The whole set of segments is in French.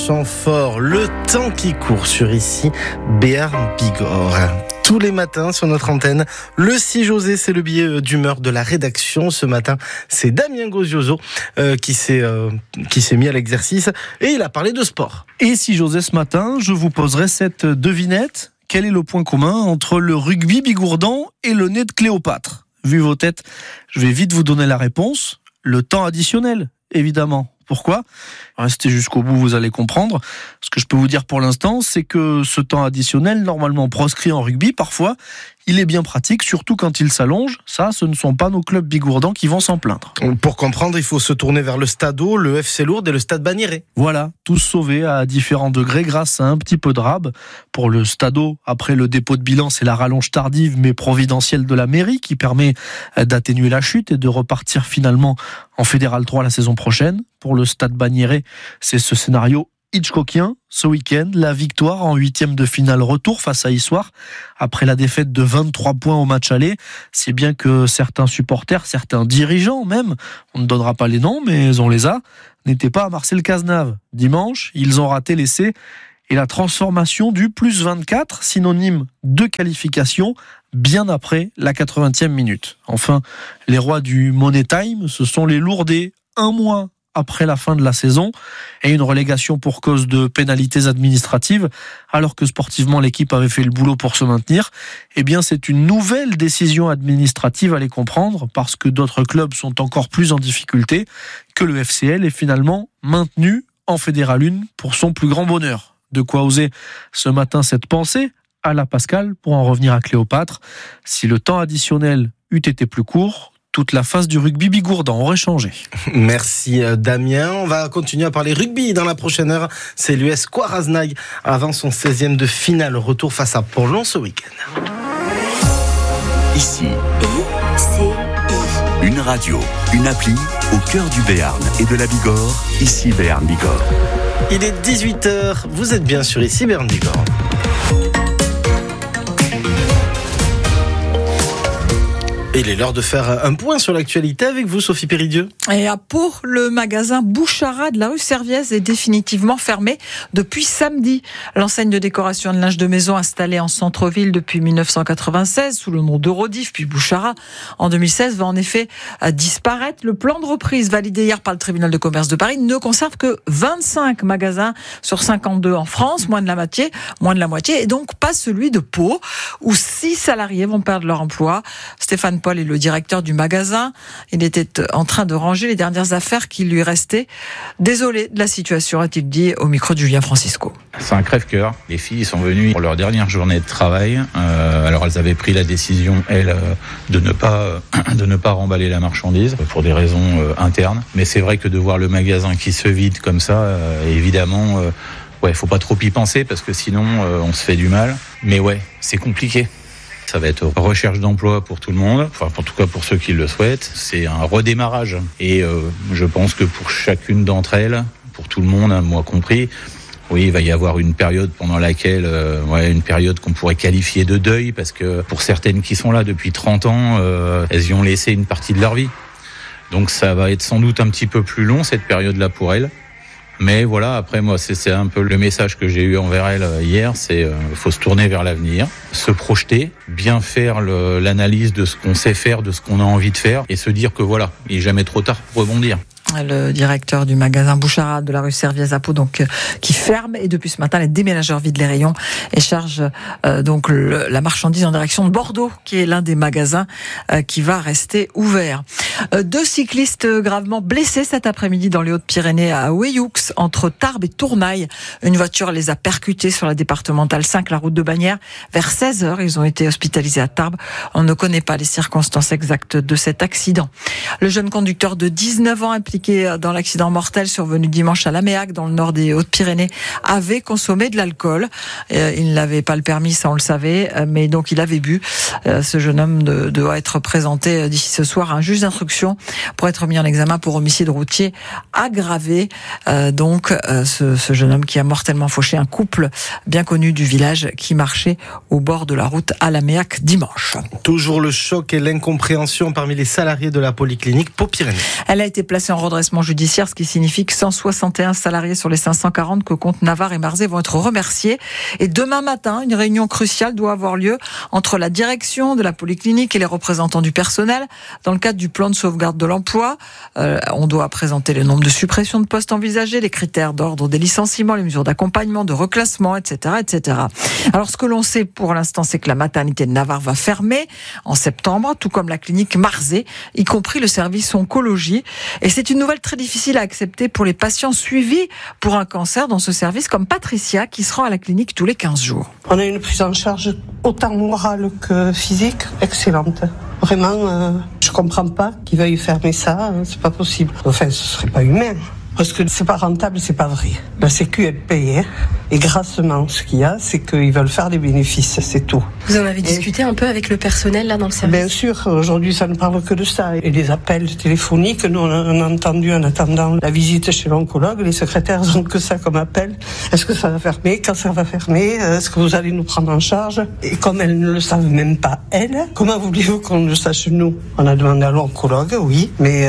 chant fort, le temps qui court sur ici, Béarn Bigorre. Tous les matins sur notre antenne, le 6 José, c'est le billet d'humeur de la rédaction. Ce matin, c'est Damien Gozioso qui s'est mis à l'exercice et il a parlé de sport. Et 6 José, ce matin, je vous poserai cette devinette. Quel est le point commun entre le rugby bigourdan et le nez de Cléopâtre ? Vu vos têtes, je vais vite vous donner la réponse. Le temps additionnel, évidemment. Pourquoi ? Restez jusqu'au bout, vous allez comprendre. Ce que je peux vous dire pour l'instant, c'est que ce temps additionnel, normalement proscrit en rugby, parfois, il est bien pratique, surtout quand il s'allonge. Ça, ce ne sont pas nos clubs bigourdans qui vont s'en plaindre. Pour comprendre, il faut se tourner vers le Stadeau, le FC Lourdes et le Stade Bagnéret. Voilà, tous sauvés à différents degrés grâce à un petit peu de rab. Pour le Stadeau, après le dépôt de bilan, c'est la rallonge tardive mais providentielle de la mairie qui permet d'atténuer la chute et de repartir finalement en Fédéral 3 la saison prochaine. Pour le Stade Bagnéret, c'est ce scénario Hitchcockien, ce week-end, la victoire en 8e de finale retour face à Issoire, après la défaite de 23 points au match aller. C'est bien que certains supporters, certains dirigeants même, on ne donnera pas les noms, mais on les a, n'étaient pas à Marcel Cazenave. Dimanche, ils ont raté l'essai et la transformation du plus 24, synonyme de qualification, bien après la 80e minute. Enfin, les rois du Money Time, ce sont les Lourdais, un mois après la fin de la saison, et une relégation pour cause de pénalités administratives, alors que sportivement l'équipe avait fait le boulot pour se maintenir. Eh bien, c'est une nouvelle décision administrative à les comprendre, parce que d'autres clubs sont encore plus en difficulté, que le FCL est finalement maintenu en Fédéral 1 pour son plus grand bonheur. De quoi oser ce matin cette pensée à la Pascal pour en revenir à Cléopâtre. Si le temps additionnel eût été plus court, toute la phase du rugby bigourdan aurait changé. Merci Damien. On va continuer à parler rugby dans la prochaine heure. C'est l'US Coaraznaï avant son 16e de finale. Retour face à Pont-Long ce week-end. Ici, une radio, une appli au cœur du Béarn et de la Bigorre. Ici Béarn Bigorre. Il est 18h. Vous êtes bien sûr ici Béarn Bigorre. Et il est l'heure de faire un point sur l'actualité avec vous, Sophie Péridieu. Et à Pau, le magasin Bouchara de la rue Serviez est définitivement fermé depuis samedi. L'enseigne de décoration de linge de maison installée en centre-ville depuis 1996 sous le nom d'Eurodif puis Bouchara en 2016 va en effet disparaître. Le plan de reprise validé hier par le tribunal de commerce de Paris ne conserve que 25 magasins sur 52 en France, moins de la moitié, et donc pas celui de Pau où 6 salariés vont perdre leur emploi. Stéphane Paul est le directeur du magasin. Il était en train de ranger les dernières affaires qui lui restaient. Désolé de la situation, a-t-il dit au micro de Julien Francisco. C'est un crève-cœur. Les filles sont venues pour leur dernière journée de travail. Alors elles avaient pris la décision, de ne pas remballer la marchandise pour des raisons internes. Mais c'est vrai que de voir le magasin qui se vide comme ça, évidemment, faut pas trop y penser parce que sinon on se fait du mal. Mais c'est compliqué. Ça va être recherche d'emploi pour tout le monde, enfin en tout cas pour ceux qui le souhaitent. C'est un redémarrage. Et je pense que pour chacune d'entre elles, pour tout le monde, moi compris, il va y avoir une période pendant laquelle, une période qu'on pourrait qualifier de deuil, parce que pour certaines qui sont là depuis 30 ans, elles y ont laissé une partie de leur vie. Donc ça va être sans doute un petit peu plus long cette période-là pour elles. Mais voilà, après moi, c'est un peu le message que j'ai eu envers elle hier, c'est faut se tourner vers l'avenir, se projeter, bien faire l'analyse de ce qu'on sait faire, de ce qu'on a envie de faire, et se dire que il n'est jamais trop tard pour rebondir. Le directeur du magasin Bouchara de la rue Serviez à Pau, donc qui ferme, et depuis ce matin les déménageurs vident les rayons et chargent donc la marchandise en direction de Bordeaux, qui est l'un des magasins qui va rester ouvert. 2 cyclistes gravement blessés cet après-midi dans les Hautes-Pyrénées à Oueilloux, entre Tarbes et Tournaille. Une voiture les a percutés sur la départementale 5, la route de Bagnères, vers 16h. Ils ont été hospitalisés à Tarbes. On ne connaît pas les circonstances exactes de cet accident. Le jeune conducteur de 19 ans impliqué dans l'accident mortel survenu dimanche à Laméac, dans le nord des Hautes-Pyrénées, avait consommé de l'alcool. Il n'avait pas le permis, ça on le savait, mais donc il avait bu. Ce jeune homme doit être présenté d'ici ce soir à un juge d'instruction pour être mis en examen pour homicide routier aggravé. Ce jeune homme qui a mortellement fauché un couple bien connu du village qui marchait au bord de la route à Laméac dimanche. Toujours le choc et l'incompréhension parmi les salariés de la polyclinique Pau-Pyrénées. Elle a été placée en redressement judiciaire, ce qui signifie que 161 salariés sur les 540 que comptent Navarre et Marzé vont être remerciés. Et demain matin, une réunion cruciale doit avoir lieu entre la direction de la polyclinique et les représentants du personnel dans le cadre du plan de sauvegarde de l'emploi. On doit présenter le nombre de suppressions de postes envisagées, les critères d'ordre des licenciements, les mesures d'accompagnement, de reclassement, etc., etc. Alors, ce que l'on sait pour l'instant, c'est que la maternité de Navarre va fermer en septembre, tout comme la clinique Marzé, y compris le service oncologie. Et c'est une nouvelle très difficile à accepter pour les patients suivis pour un cancer dans ce service, comme Patricia, qui se rend à la clinique tous les 15 jours. On a une prise en charge autant morale que physique excellente. Vraiment, je comprends pas qu'ils veuillent fermer ça, c'est pas possible. Enfin, ce serait pas humain. Parce que c'est pas rentable, c'est pas vrai. La Sécu, elle paye, hein. Et grassement, ce qu'il y a, c'est qu'ils veulent faire des bénéfices, c'est tout. Vous en avez discuté un peu avec le personnel, là, dans le service? Bien sûr, aujourd'hui, ça ne parle que de ça. Et les appels téléphoniques, nous, on a entendu en attendant la visite chez l'oncologue, les secrétaires n'ont que ça comme appel. Est-ce que ça va fermer? Quand ça va fermer? Est-ce que vous allez nous prendre en charge? Et comme elles ne le savent même pas, elles, comment voulez-vous qu'on le sache, nous? On a demandé à l'oncologue, oui, mais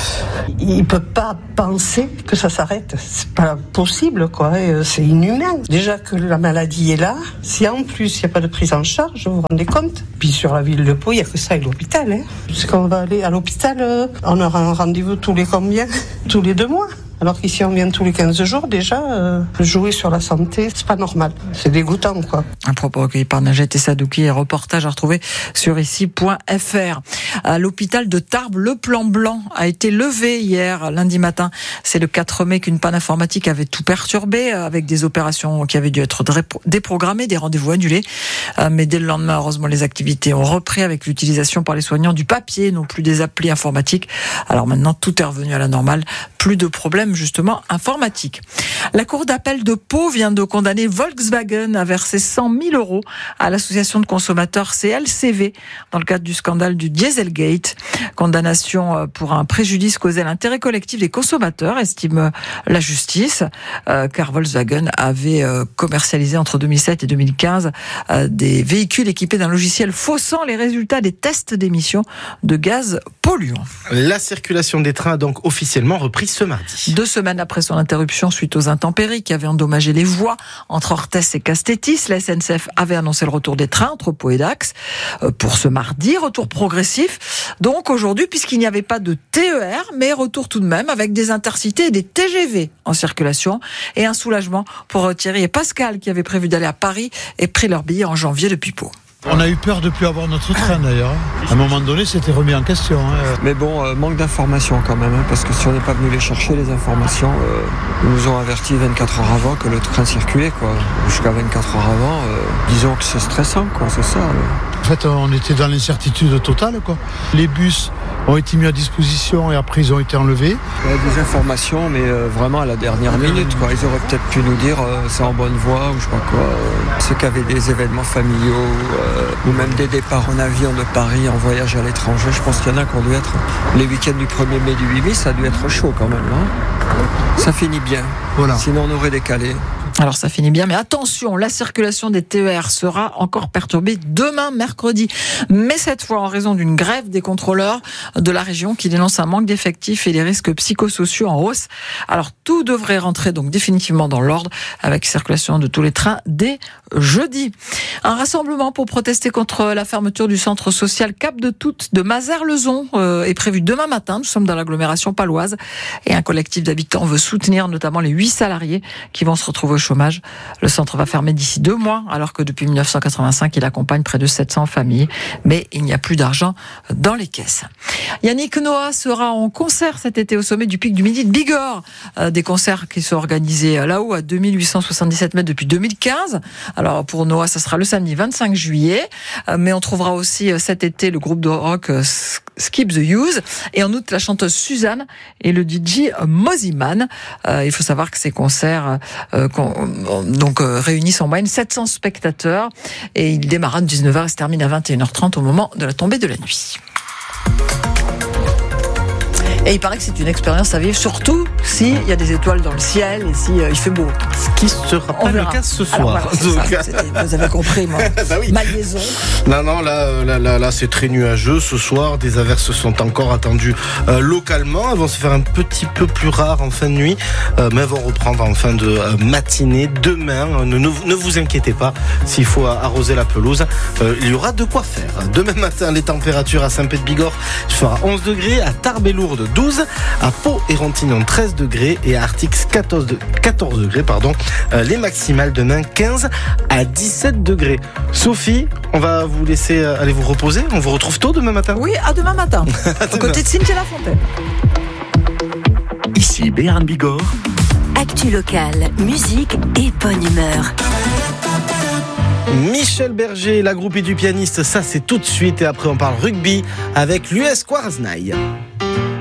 il peut pas penser que ça s'arrête. C'est pas possible, quoi. Et c'est inhumain. Déjà que la maladie est là, si en plus il n'y a pas de prise en charge, vous vous rendez compte? Puis sur la ville de Pau, il n'y a que ça et l'hôpital. Hein. C'est qu'on va aller à l'hôpital, on aura un rendez-vous tous les combien? Tous les 2 mois. Alors qu'ici on vient tous les 15 jours déjà, jouer sur la santé, c'est pas normal. C'est dégoûtant, quoi. Un propos recueilli par Najat et Sadouki et reportage à retrouver sur ici.fr. À l'hôpital de Tarbes, le plan blanc a été levé hier, lundi matin. C'est le 4 mai qu'une panne informatique avait tout perturbé, avec des opérations qui avaient dû être déprogrammées, des rendez-vous annulés. Mais dès le lendemain, heureusement, les activités ont repris avec l'utilisation par les soignants du papier, non plus des applis informatiques. Alors maintenant, tout est revenu à la normale. Plus de problèmes justement informatique. La Cour d'appel de Pau vient de condamner Volkswagen à verser 100 000 € à l'association de consommateurs CLCV dans le cadre du scandale du Dieselgate. Condamnation pour un préjudice causé à l'intérêt collectif des consommateurs, estime la justice, car Volkswagen avait commercialisé entre 2007 et 2015 des véhicules équipés d'un logiciel faussant les résultats des tests d'émissions de gaz polluants. La circulation des trains a donc officiellement repris ce mardi. 2 semaines après son interruption suite aux intempéries qui avaient endommagé les voies entre Orthès et Castétis, la SNCF avait annoncé le retour des trains entre Pau et Dax pour ce mardi, retour progressif. Donc aujourd'hui, puisqu'il n'y avait pas de TER, mais retour tout de même avec des intercités et des TGV en circulation et un soulagement pour Thierry et Pascal qui avaient prévu d'aller à Paris et pris leur billet en janvier depuis Pau. On a eu peur de ne plus avoir notre train d'ailleurs. À un moment donné, c'était remis en question. Mais bon, manque d'informations quand même, parce que si on n'est pas venu les chercher, les informations, ils nous ont avertis 24 heures avant que le train circulait, quoi. Jusqu'à 24 heures avant, disons que c'est stressant, quoi, c'est ça. En fait, on était dans l'incertitude totale, quoi. Les bus ont été mis à disposition et après ils ont été enlevés. Il y a des informations, mais vraiment à la dernière minute, quoi. Ils auraient peut-être pu nous dire c'est en bonne voie ou je sais pas quoi. Ceux qui avaient des événements familiaux ou même des départs en avion de Paris en voyage à l'étranger, je pense qu'il y en a qui ont dû être les week-ends du 1er mai, du 8 mai, ça a dû être chaud quand même. Hein. Ça finit bien, voilà. Sinon on aurait décalé. Alors ça finit bien, mais attention, la circulation des TER sera encore perturbée demain, mercredi. Mais cette fois en raison d'une grève des contrôleurs de la région qui dénonce un manque d'effectifs et des risques psychosociaux en hausse. Alors tout devrait rentrer donc définitivement dans l'ordre avec circulation de tous les trains dès jeudi. Un rassemblement pour protester contre la fermeture du centre social Cap de Toute de Mazères-Lezon est prévu demain matin. Nous sommes dans l'agglomération paloise et un collectif d'habitants veut soutenir notamment les 8 salariés qui vont se retrouver au chômage. Le centre va fermer d'ici 2 mois, alors que depuis 1985, il accompagne près de 700 familles. Mais il n'y a plus d'argent dans les caisses. Yannick Noah sera en concert cet été au sommet du Pic du Midi de Bigorre. Des concerts qui sont organisés là-haut à 2877 mètres depuis 2015. Alors pour Noah, ça sera le samedi 25 juillet. Mais on trouvera aussi cet été le groupe de rock Skip the Use. Et en août, la chanteuse Suzanne et le DJ Moziman. Il faut savoir que ces concerts réunissent en moyenne 700 spectateurs. Et il démarre à 19h et se termine à 21h30 au moment de la tombée de la nuit. Et il paraît que c'est une expérience à vivre, surtout s'il y a des étoiles dans le ciel et si il fait beau. Ce qui sera pas le cas ce soir. Alors, voilà, vous avez compris, moi. Bah oui. Ma liaison. Non, là, c'est très nuageux ce soir. Des averses sont encore attendues localement. Elles vont se faire un petit peu plus rares en fin de nuit, mais elles vont reprendre en fin de matinée. Demain, ne vous inquiétez pas, s'il faut arroser la pelouse, il y aura de quoi faire. Demain matin, les températures à Saint-Pé-de-Bigorre fera 11 degrés, à Tarbes-et-Lourdes 12, à Pau et Rontignon 13 degrés et à Artix 14 degrés. Les maximales demain 15 à 17 degrés. Sophie, on va vous laisser aller vous reposer. On vous retrouve tôt demain matin. Oui, à demain matin. Aux côtés de Cynthia Lafontaine. Ici Béarn Bigorre. Actu locale, musique et bonne humeur. Michel Berger, la groupie du pianiste, ça c'est tout de suite. Et après on parle rugby avec l'US Quarznay.